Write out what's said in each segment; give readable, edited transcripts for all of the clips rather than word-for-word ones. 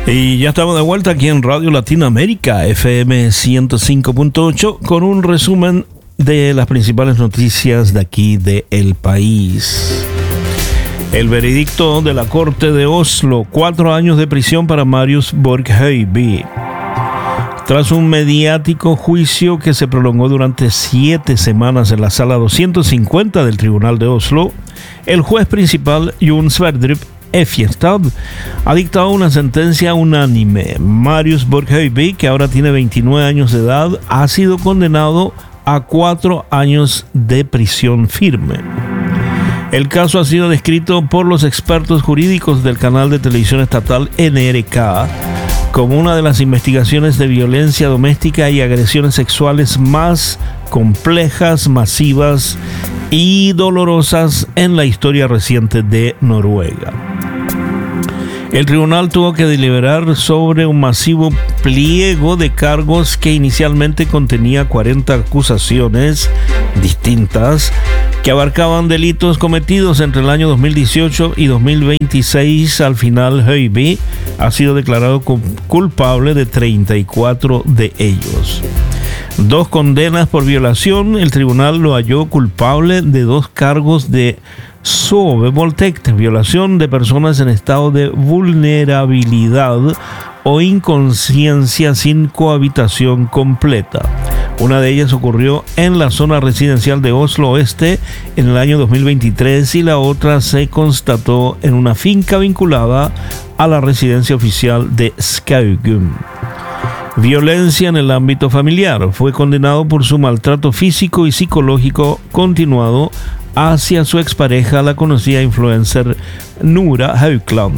Y ya estamos de vuelta aquí en Radio Latinoamérica, FM 105.8, con un resumen de las principales noticias de aquí del país. El veredicto de la Corte de Oslo: 4 años de prisión para Marius Borg-Høiby. Tras un mediático juicio que se prolongó durante 7 semanas en la sala 250 del Tribunal de Oslo, el juez principal, Jon Sverdrup Effenstad, ha dictado una sentencia unánime. Marius Borg-Høiby, que ahora tiene 29 años de edad, ha sido condenado a 4 años de prisión firme. El caso ha sido descrito por los expertos jurídicos del canal de televisión estatal NRK como una de las investigaciones de violencia doméstica y agresiones sexuales más complejas, masivas y dolorosas en la historia reciente de Noruega. El tribunal tuvo que deliberar sobre un masivo pliego de cargos que inicialmente contenía 40 acusaciones distintas que abarcaban delitos cometidos entre el año 2018 y 2026. Al final, Høiby ha sido declarado culpable de 34 de ellos. 2 condenas por violación. El tribunal lo halló culpable de 2 cargos de sovevoldtekt, violación de personas en estado de vulnerabilidad o inconsciencia sin cohabitación completa. Una de ellas ocurrió en la zona residencial de Oslo Oeste en el año 2023 y la otra se constató en una finca vinculada a la residencia oficial de Skaugum. Violencia en el ámbito familiar. Fue condenado por su maltrato físico y psicológico continuado hacia su expareja, la conocida influencer Nora Haukeland.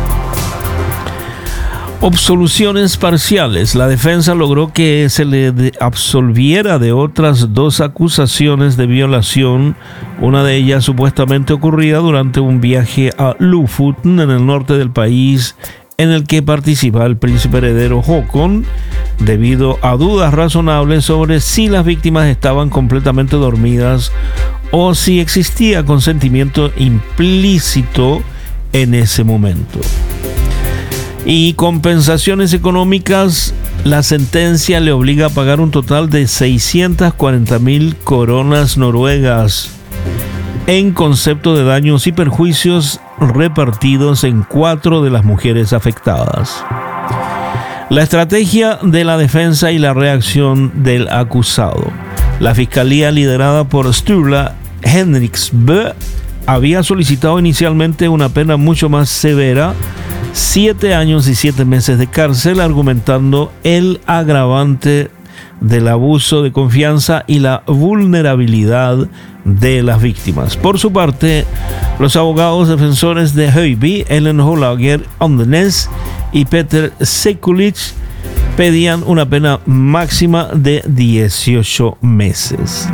Absoluciones parciales. La defensa logró que se le absolviera de otras 2 acusaciones de violación, una de ellas supuestamente ocurrida durante un viaje a Lofoten, en el norte del país, en el que participa el príncipe heredero Håkon, debido a dudas razonables sobre si las víctimas estaban completamente dormidas o si existía consentimiento implícito en ese momento. Y compensaciones económicas. La sentencia le obliga a pagar un total de 640.000 coronas noruegas en concepto de daños y perjuicios repartidos en 4 de las mujeres afectadas. La estrategia de la defensa y la reacción del acusado. La fiscalía, liderada por Sturla Henriksbø, había solicitado inicialmente una pena mucho más severa, 7 años y 7 meses de cárcel, argumentando el agravante del abuso de confianza y la vulnerabilidad de las víctimas. Por su parte, los abogados defensores de Høiby, Ellen Holager Andenes y Peter Sekulic, pedían una pena máxima de 18 meses.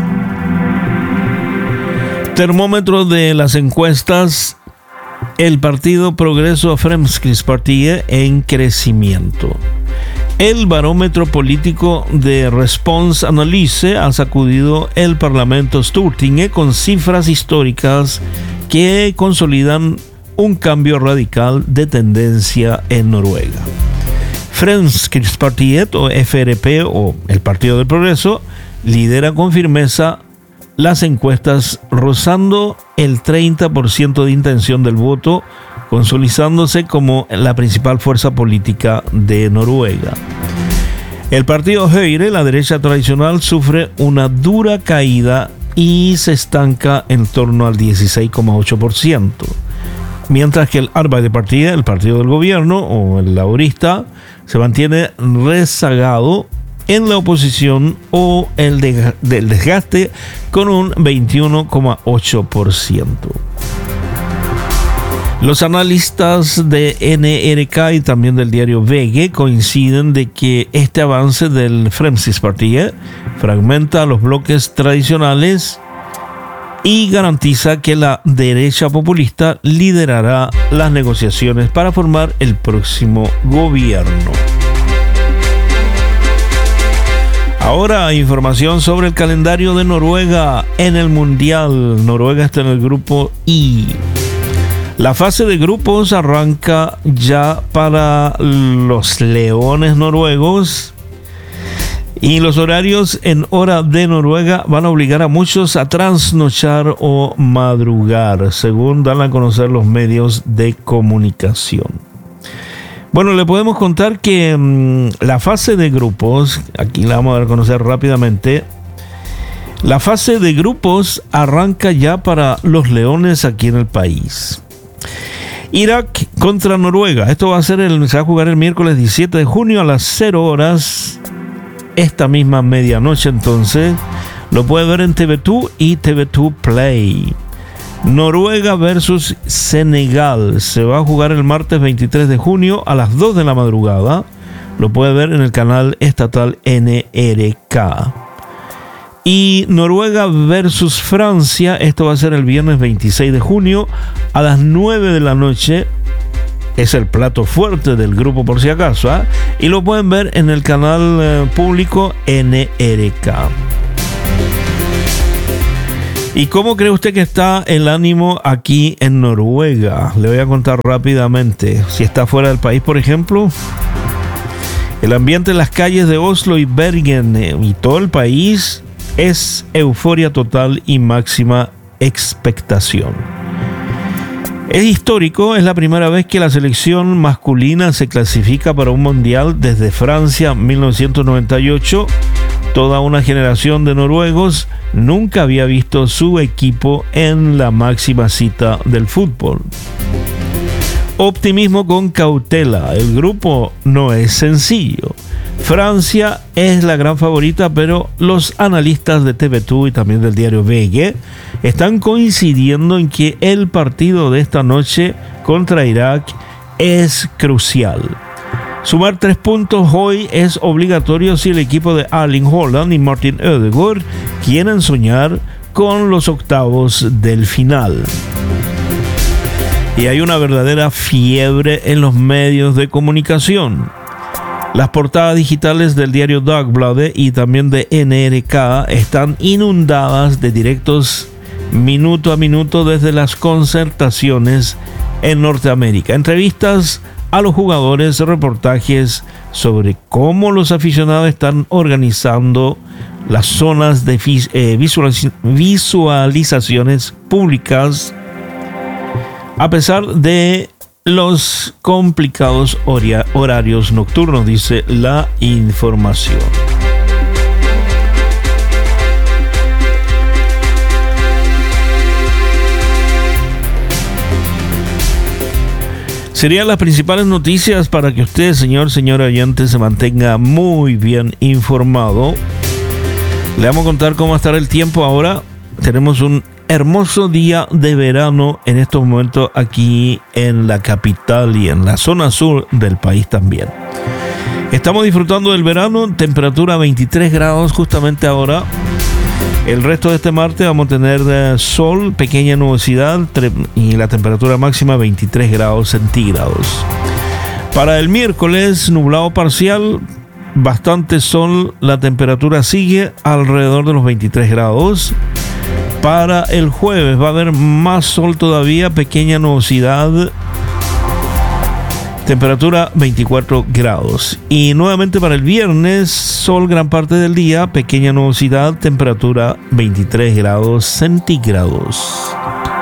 Termómetro de las encuestas. El partido Progreso Fremskrittspartiet en crecimiento. El barómetro político de Response Analyse ha sacudido el Parlamento Stortinget con cifras históricas que consolidan un cambio radical de tendencia en Noruega. Fremskrittspartiet, o FRP, o el Partido del Progreso, lidera con firmeza las encuestas, rozando el 30% de intención del voto, consolidándose como la principal fuerza política de Noruega. El partido Høyre, la derecha tradicional, sufre una dura caída y se estanca en torno al 16,8%, mientras que el Arbeiderpartiet, el partido del gobierno o el laborista, se mantiene rezagado en la oposición o el del desgaste con un 21,8%. Los analistas de NRK y también del diario VG coinciden de que este avance del Fremskrittspartiet fragmenta a los bloques tradicionales y garantiza que la derecha populista liderará las negociaciones para formar el próximo gobierno. Ahora, información sobre el calendario de Noruega en el Mundial. Noruega está en el grupo I. La fase de grupos arranca ya para los Leones noruegos. Y los horarios en hora de Noruega van a obligar a muchos a trasnochar o madrugar, según dan a conocer los medios de comunicación. Bueno, le podemos contar que la fase de grupos, aquí la vamos a dar a conocer rápidamente. La fase de grupos arranca ya para los Leones aquí en el país. Irak contra Noruega. Esto se va a jugar el miércoles 17 de junio a las 0 horas. Esta misma medianoche, entonces lo puede ver en TV2 y TV2 Play. Noruega versus Senegal se va a jugar el martes 23 de junio a las 2 de la madrugada. Lo puede ver en el canal estatal NRK. Y Noruega versus Francia, esto va a ser el viernes 26 de junio a las 9 de la noche. Es el plato fuerte del grupo, por si acaso, ¿eh? Y lo pueden ver en el canal público NRK. ¿Y cómo cree usted que está el ánimo aquí en Noruega? Le voy a contar rápidamente. Si está fuera del país, por ejemplo, el ambiente en las calles de Oslo y Bergen y todo el país es euforia total y máxima expectación. Es histórico, es la primera vez que la selección masculina se clasifica para un mundial desde Francia 1998. Toda una generación de noruegos nunca había visto su equipo en la máxima cita del fútbol. Optimismo con cautela, el grupo no es sencillo. Francia es la gran favorita, pero los analistas de TV2 y también del diario VG están coincidiendo en que el partido de esta noche contra Irak es crucial. Sumar 3 puntos hoy es obligatorio si el equipo de Erling Haaland y Martin Ødegaard quieren soñar con los octavos del final. Y hay una verdadera fiebre en los medios de comunicación. Las portadas digitales del diario Dagbladet y también de NRK están inundadas de directos minuto a minuto desde las concertaciones en Norteamérica. Entrevistas a los jugadores, reportajes sobre cómo los aficionados están organizando las zonas de visualizaciones públicas a pesar de los complicados horarios nocturnos, dice la información. Serían las principales noticias para que usted, señora oyente, se mantenga muy bien informado. Le vamos a contar cómo va a estar el tiempo ahora. Tenemos un hermoso día de verano en estos momentos aquí en la capital y en la zona sur del país también. Estamos disfrutando del verano, temperatura 23 grados justamente ahora. El resto de este martes vamos a tener sol, pequeña nubosidad y la temperatura máxima 23 grados centígrados. Para el miércoles, nublado parcial, bastante sol, la temperatura sigue alrededor de los 23 grados. Para el jueves va a haber más sol todavía, pequeña nubosidad, temperatura 24 grados. Y nuevamente para el viernes, sol gran parte del día, pequeña nubosidad, temperatura 23 grados centígrados.